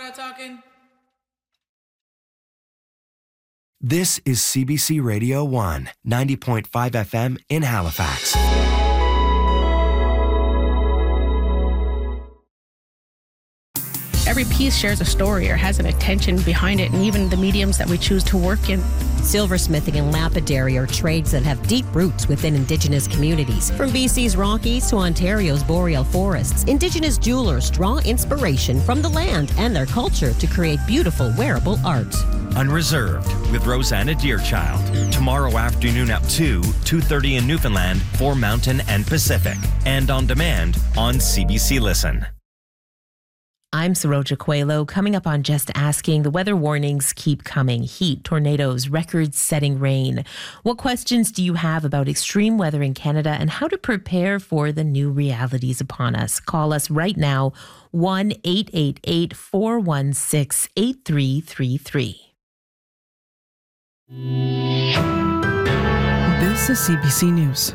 start talking. This is CBC Radio 1, 90.5 FM in Halifax. Every piece shares a story or has an intention behind it, and even the mediums that we choose to work in. Silversmithing and lapidary are trades that have deep roots within Indigenous communities. From BC's Rockies to Ontario's boreal forests, Indigenous jewelers draw inspiration from the land and their culture to create beautiful wearable art. Unreserved with Rosanna Deerchild. Tomorrow afternoon at 2:30 in Newfoundland for Mountain and Pacific. And on demand on CBC Listen. I'm Saroja Coelho. Coming up on Just Asking, the weather warnings keep coming. Heat, tornadoes, record-setting rain. What questions do you have about extreme weather in Canada and how to prepare for the new realities upon us? Call us right now, 1-888-416-8333. This is CBC News.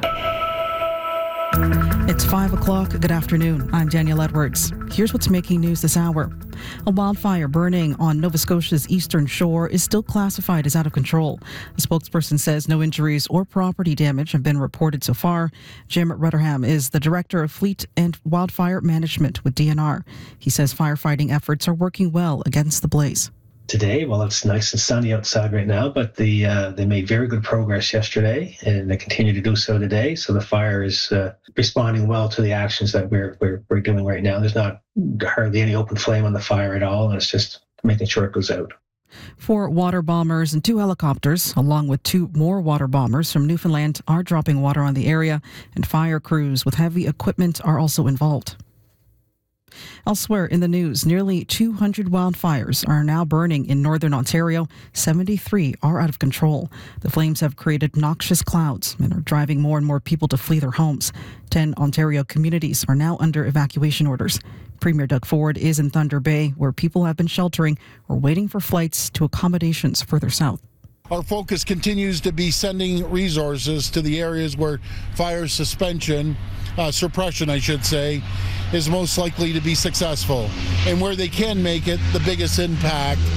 It's 5 o'clock. Good afternoon. I'm Danielle Edwards. Here's what's making news this hour. A wildfire burning on Nova Scotia's eastern shore is still classified as out of control. A spokesperson says no injuries or property damage have been reported so far. Jim Rutherham is the Director of Fleet and Wildfire Management with DNR. He says firefighting efforts are working well against the blaze. Today, well, it's nice and sunny outside right now, but they made very good progress yesterday, and they continue to do so today. So the fire is responding well to the actions that we're doing right now. There's not hardly any open flame on the fire at all, and it's just making sure it goes out. 4 water bombers and 2 helicopters, along with 2 more water bombers from Newfoundland, are dropping water on the area, and fire crews with heavy equipment are also involved. Elsewhere in the news, nearly 200 wildfires are now burning in northern Ontario. 73 are out of control. The flames have created noxious clouds and are driving more and more people to flee their homes. 10 Ontario communities are now under evacuation orders. Premier Doug Ford is in Thunder Bay, where people have been sheltering or waiting for flights to accommodations further south. Our focus continues to be sending resources to the areas where fire suppression, I should say, is most likely to be successful, and where they can make it the biggest impact.